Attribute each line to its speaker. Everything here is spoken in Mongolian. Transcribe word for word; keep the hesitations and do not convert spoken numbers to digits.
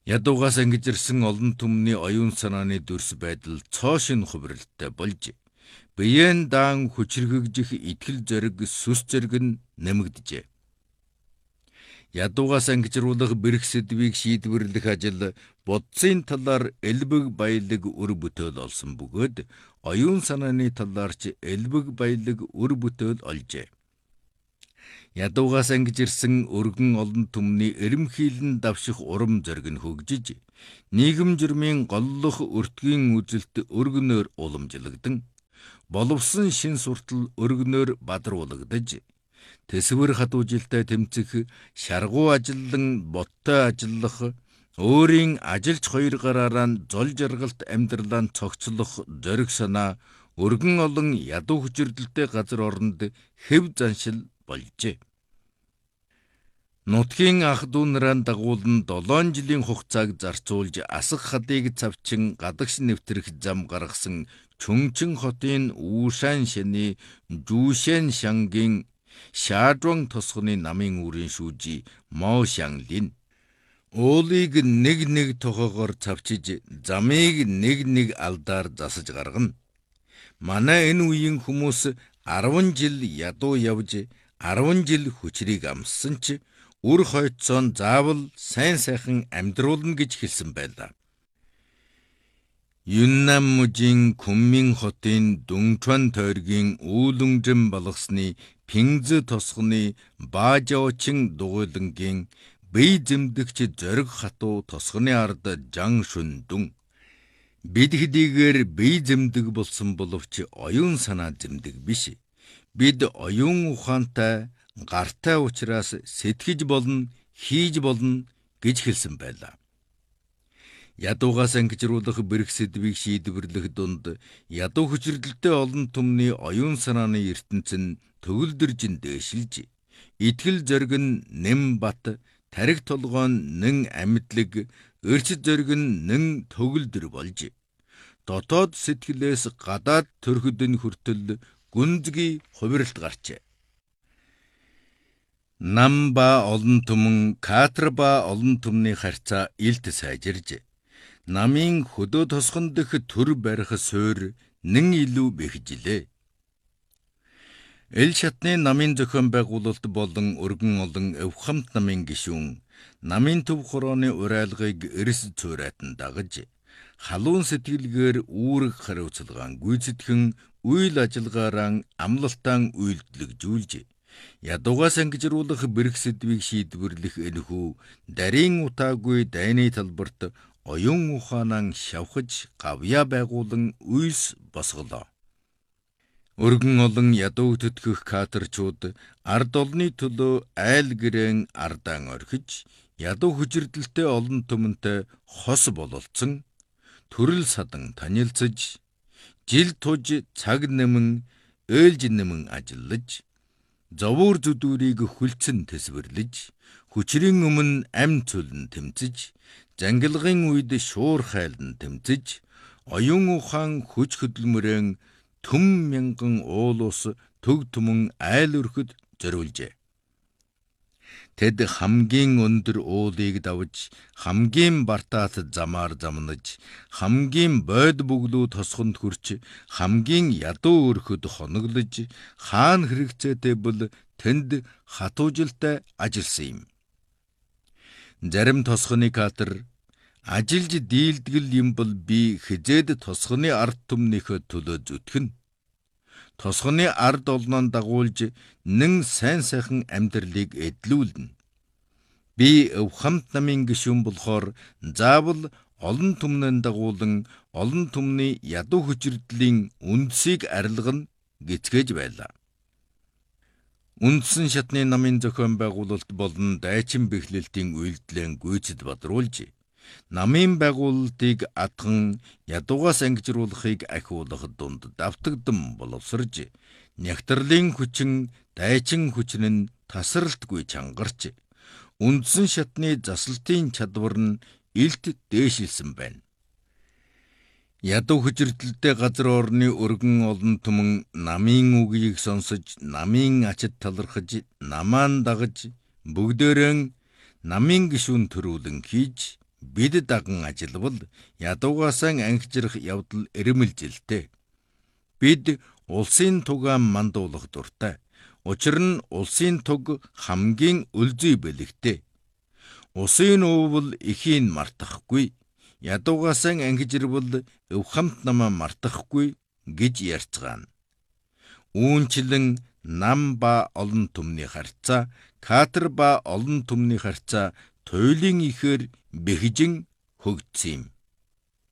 Speaker 1: Ядуугаас ангижирсан олон түмний оюун санааны дүрс байдал цоошин хувиралтай болж биеэн даан хүчрхэгжих итгэл зориг сүс зориг нь нэмэгдэжээ. Ядуугаас ангижруулах бэрх сэдвийг шийдвэрлэх ажил бодсын талаар элбэг баялаг үр бүтээл олсон бөгөөд оюун санааны талаар ч элбэг баялаг үр бүтээл олжээ. Ядуугаас ангижирсан өргөн олон түмний эрэмхийлэн давших урам зориг нь хөгжиж, нийгэм журмын голлох өртгийн үзэлт өргөнөөр уламжлагдан, боловсон шин суртал өргөнөөр бадруулагдаж, тэсвэр хатуужилтай тэмцэх, шаргуу ажиллан боттой ажиллах, өөрийн ажилч хоёр гараараа зол жаргалт амьдралаа цогцлох зориг санаа өргөн олон ядуу хүчирдэлтэй газар оронд хэв заншил болжээ. Нутгийн ах дүү нараа дагуулн долоон жилийн хугацааг зарцуулж асах хадыг цавчин гадагш нэвтрэх зам гаргасан Чүнчин хотын Үүшан шаны Жүүшэн шангийн Шаадван тосгоны намын үрийн шүүжи Мо Шанлин уулыг нэг нэг тохоогоор цавчиж замыг нэг нэг алдаар засаж гаргана. Манай энэ үеийн хүмүүс арван жил ядуу явж арван жил хүчрийг амссан ч үр хойцоон заавал сайн сайхан амьдруулна гэж хэлсэн байлаа. Юннам мужийн Күнмин хотын Дүнгчуан тойргийн үүлүнжин балгасны Пингзэ тосгоны Баажоочин дугуйлангийн бие зэмдэгч зориг хатуу тосгоны ард Жан Шүндүн бид хэдийгээр бие зэмдэг болсон боловч оюун санаа зэмдэг биш. Бид оюун ухаантай гартай учраас сэтгэж болно, хийж болно гэж хэлсэн байлаа. Ядуугаас ангижруулах бэрх сэдвийг шийдвэрлэх дунд ядуу хүчирдэлтэй олон түмний оюун санааны ертөнц нь төгөлдөржин дээшилж, итгэл зориг нь нэм бат, тарих толгойн нэн амьдлаг, өрч зориг нь нэн төгөлдөр болж, дотоод сэтгэлээс гадаад төрхөдөн хүртэл гүнзгий хувиралт гарчээ. Нам ба олон түмэн Катар ба олон түмний харьцаа илт сайжирж, намын хөдөө тосгон дэх төр барих суурь нэн илүү бэхжилээ. Эл шатны намын зохион байгуулалт болон өргөн олон эвхамт намын гишүүн намын төв хорооны урайлгыг эрс цуурайтан дагаж, халуун сэтгэлгээр үүрэг хариуцлагаан гүйцэтгэн үйл ажиллагаараа амлалтаан үйлдэлжүүлж, ядуугаас ангижруулах бэрх сэдвийг шийдвэрлэх энэхүү дарийн утаагүй дайны талбарт оюун ухаанаа шавхаж гавьяа байгуулан үйлс босголоо. Өргөн олон ядуу төтгөх катарчууд ард олны төлөө айл гэрээн ардаан орхиж, ядуу хүчирдэлтэй олон түмэнтэй хос бололцсон, төрөл садан танилцаж, жил туж цаг нэмэн, ээлж нэмэн ажиллаж, зовуур зүдүүрийг хүлцэн тэсвэрлэж, хүчрийн өмнө ам цөлн тэмцэж, зангилгын үед шуур хайлан тэмцэж, оюун ухаан хүч хөдөлмөрөн түм мянган уулус төг түмэн айл өрхөд зориулжээ. Тэд хамгийн өндөр уулыг давж, хамгийн бартаат замаар замнаж, хамгийн бойд бүглүү тосгонд хүрч, хамгийн ядуу өрхөд хоноглож, хаан хэрэгцээтэй бол тэнд хатуужилтай ажилласан юм. Зарим тосгоны катар ажилж дийлдгэл юм бол би хизээд тосгоны ард түмнийхөө төлөө зүтгэн. Тосгоны ард олноон дагуулж нэн сайн сайхан амьдралыг эдлүүлнэ. Би эвхамт намын гишүүн болохоор заавал олон түмнэн дагуулан олон түмний ядуу хүчирдлийн үндсийг арилгана гэцгээж байлаа. Үндсэн шатны намын зохион байгуулалт болон дайчин бэхлэлтийн үйлдэлэн гүйцэд бадруулж, намын байгуулалтыг атхан ядуугаас ангижруулахыг ахиулах дунд давтагдсан боловсрж, нягтралын хүчин дайчин хүчин нь тасралтгүй чангарч, үндсэн шатны заслалтын чадвар нь илт дээшилсэн байна. Ядуу хүчирдэлтэй газар орны өргөн олон түмэн намын үгийг сонсож, намын ачид талархаж, намаан дагаж, бүгдээрэн намын гишүүн төрүүлэн хийж, бид даган ажилбал ядуугасаа ангижрах явдал эрмэлжилтэй. Бид улсын тугаа мандуулах дуртай. Учир нь улсын туг хамгийн өлзий бэлэгтэй. Усын уувал эхийн мартахгүй. Ядуугасаа ангижрвал өв хамт намаа мартахгүй гэж ярьцгаана. Үүнчлэн нам ба олон түмний харьцаа, катер ба олон түмний харьцаа туйлын ихээр бэхжин хөгжсөн юм.